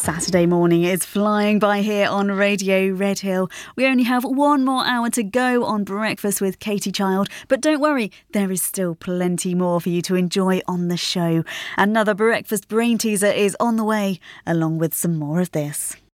Saturday morning is flying by here on Radio Redhill. We only have one more hour to go on Breakfast with Katie Child, but don't worry, there is still plenty more for you to enjoy on the show. Another breakfast brain teaser is on the way, along with some more of this.